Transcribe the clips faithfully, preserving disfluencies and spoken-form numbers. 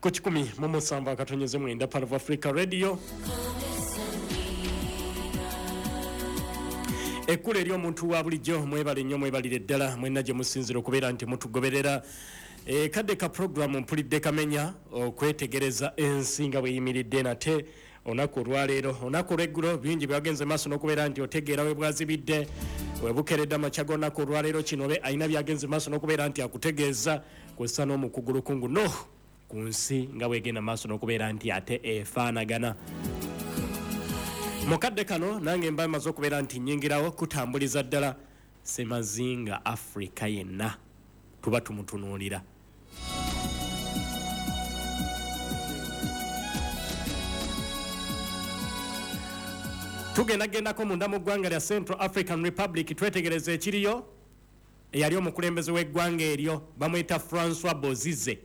ku kikumi mu musanvu akatonyeze mwenda Part of Africa Radio. Ekkulu eri omuntu wa bulijjo mwebale nnyo mwebalire ddala mwenna gye musinzira okubeera nti mutugoberera e kadde ka programu mpulidde kamenya okwetegereza ensi nga bweyimiridde nate onaku olwaleero onaku olweggulo bingi byagenze maaso n'okubeera nti otegeera we bwazibidde webukeredde amakya g'onaku olwaleero kino be alina byagenze maaso n'okubeera nti akutegeeza kwessa n'omukugu lukungu no ku nsi nga bwegenda maaso n'okubeera nti ate efaanagana. Mukadde kano nange mba maze okubeera nti nnyingirawo kutambuliza ddala Semazinga Africa yenna tuba tumutunuulira. Tugenda gendako munda mu ggwanga lya Central African Republic twetegereza ekiriyo eyali omukulembeze w'eggwanga eryo bamwita Francois Bozize.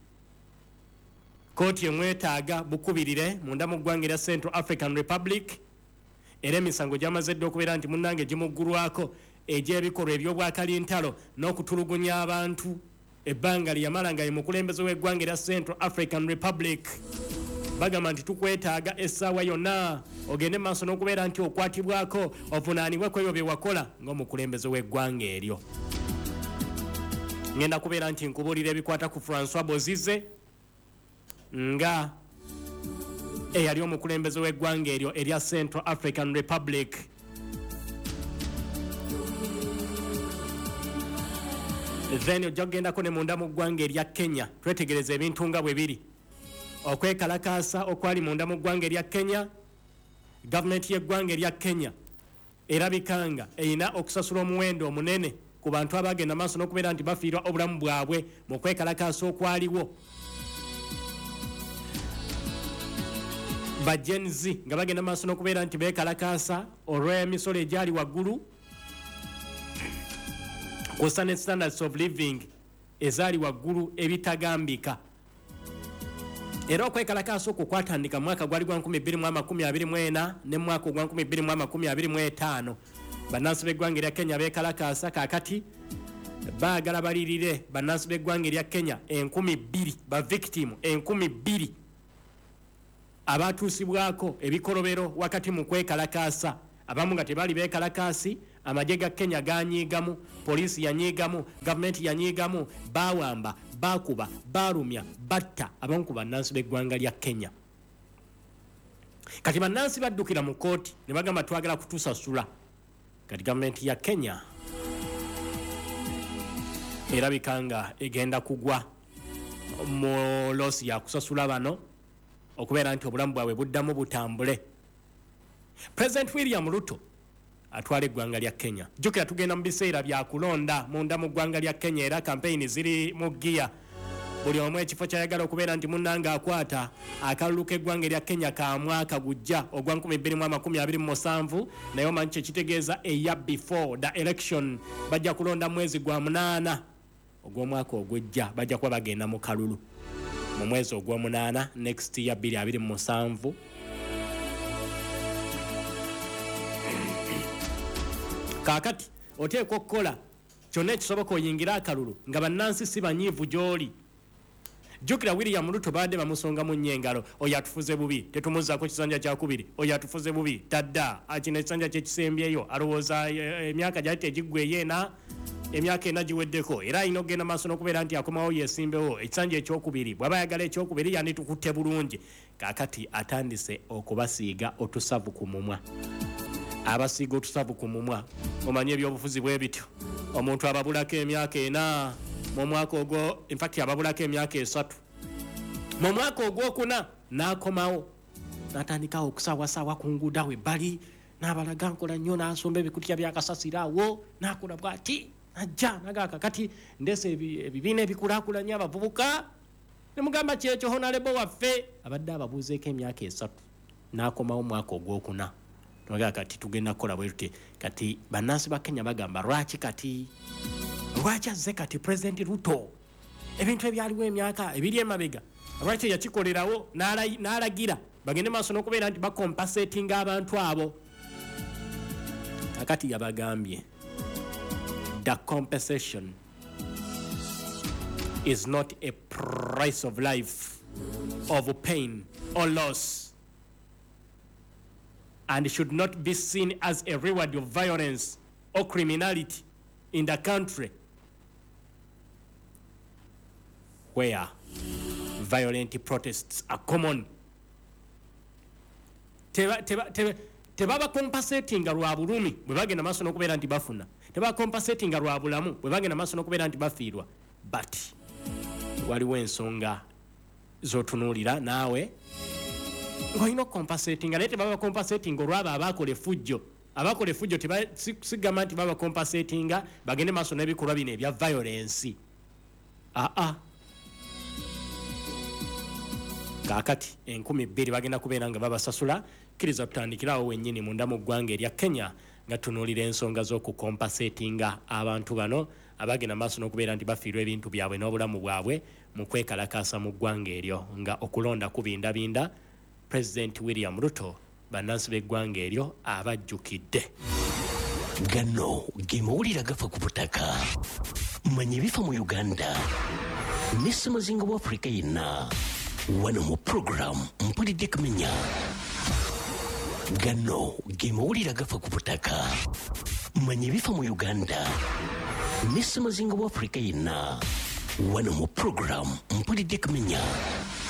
Kooti emwetaaga bukubirire munda mu ggwanga lya Central African Republic era emisango gyamaze dda okubeera nti munnange gimuggulwako egy'ebikolwa eby'obwakalintalo n'okutulugunya abantu ebbanga lyamala nga ye mukulembeze w'eggwanga lya Central African Republic. Bagamba nti tukwetaaga essaawa yonna ogende maaso n'okubeera nti okwatibwako ovunaanibwe ku ebyo bye wakola ng'omukulembeze w'eggwanga eryo. Ngenda kubeera nti nkubuulira ebikwata ku Francois Bozize nga eyali omukulembeze w'eggwanga eryo erya Central African Republic. Then ojja kugendako ne munda mu ggwanga erya Kenya twetegereza ebintu nga bwe biri. Okwekalakaasa okwali munda mu ggwanga erya Kenya, gavumenti y'eggwanga erya Kenya erabikanga erina okusasula omuwendo omunene ku bantu abagenda maaso n'okubeera nti bafiirwa obulamu bwabwe mu kwekalakaasa okwaliwo. Ba Gen Z nga bagenda maaso n'okubeera nti beekalakaasa olw'emisolo egyali waggulu kw'ossa ne standards of living ezaali waggulu ebitagambika. Era okwekalakaasa okwo kwatandika mu mwaka gwali gwa nkumi bbiri mu amakumi abiri mu ena ne mu mwaka ogwa nkumi bbiri mu amakumi abiri mu etaano. Bannansi b'eggwanga erya Kenya beekalakaasa kaakati baagala balirire bannansi b'eggwanga erya Kenya enkumi bbiri ba victim enkumi bbiri abatuusibwako ebikolobero wakati mu kwekalakaasa. Abamu nga tebaali beekalakaasi, amagye ga Kenya ganyiigamu, poliisi yanyiigamu, gavumenti yanyiigamu, baawamba, baakuba, baalumya, batta abamu ku bannansi b'eggwanga lya Kenya. Kati bannansi baddukira mu kooti ne bagamba twagala kutusasula. Kati gavumenti ya Kenya erabika nga egenda kugwa mu loosi ya kusasula bano okubeera nti obulamu bwabwe buddamu butambule. President William Ruto atwala eggwanga lya Kenya. Jjukira tugenda mu biseera bya kulonda munda mu ggwanga lya Kenya era campaign ziri mu giya. Buli omu ekifo kyayagala okubeera nti munnanga akwata akalulu k'eggwanga erya Kenya ka mwaka gujja ogwa nkumi bbiri mu amakumi abiri mu musanvu naye omanyi kye kitegeeza eya before the election bajja kulonda mwezi gwa munaana ogw'omwaka ogujja bajja kuba bagenda mu kalulu mu mwezi ogw'omunaana next year bbiri abiri mu musanvu. Kaakati oteekwa okukola kyonna ekisoboka oyingira akalulu nga bannansi si banyiivu gy'oli. Jjukira William Ruto baadde bamusongamu nnyo engalo oyo atufuze bubi tetumuzzaako kisanja kyakubiri oyo atufuze bubi tadda akino ekisanja kyekisembyeyo alowooza emyaka gyali tegiggweyo ena emyaka ena giweddeko era alina okugenda maaso n'okubeera nti akomawo yeesimbewo ekisanja ekyokubiri bw'aba ayagala ekyokubiri yanditukutte bulungi. Kaakati atandise okubasiiga otusavu ku mumwa. Abasiiga otusavu ku mumwa omanye ebyobufuzi bwe bityo omuntu ababulako emyaka ena mu mwaka ogwo in fact ababulako emyaka esatu mu mwaka ogwokuna n'akomawo n'atandikawo okusaawaasaawa ku nguudo awo ebbali n'abalaga nkola nnyo n'asomba ebikutya byakasasira awo n'akola bw'ati najja nagaaka kati ndeese ebibiina ebikulaakulanya abavubuka ne mugamba kyekyo honalebo waffe abadde ababuuzeeko emyaka esatu n'akomawo mwaka ogwokuna. Noga kati tugenda kukola bwe tuti kati bannansi ba Kenya bagamba lwaki kati lwaki azze kati President Ruto ebintu ebyaliwo emyaka ebiri emabega lwaki yakikolerawo n'alagira bagende maaso n'okubeera nti bakompensatinga abantu abo. Kakati yabagambye the compensation is not a price of life. of pain or loss, and should not be seen as a reward of violence or criminality in the country where violent protests are common. Teba teba teba tebaba compensatinga lwa bulumi bwe bagenda maaso n'okubeera nti bafuna, tebaba compensatinga lwa bulamu bwe bagenda maaso n'okubeera nti bafiirwa, but waliwo ensonga z'otunuulira naawe ng'olina ocompensatinga, naye tebaba compensatinga olwabo abaakola effujjo. Abaakola effujjo sigamba nti baba compensatinga bagende maaso n'ebikolwa bino ebya violence. aa kaakati enkumi bbiri bagenda kubeera nga babasasula. Kkiriza tutandikirawo wennyini munda mu ggwanga erya Kenya nga tunuulira ensonga z'okukompensatinga abantu bano abagenda maaso n'okubeera nti bafiirwa ebintu byabwe n'obulamu bwabwe mu kwekalakaasa mu ggwanga eryo, nga okulonda kubindabinda President William Ruto bannansi b'eggwanga eryo abajjukidde. Gano ge mawulire agafa ku butaka, manya ebifa mu Uganda ne Ssemazinga wa Afrika yenna wano mu program mpulidde kumenya. Gano ge mawulire agafa ku butaka, manya ebifa mu Uganda ne Ssemazinga wa Afrika yenna wano mu program mpulidde kumenya.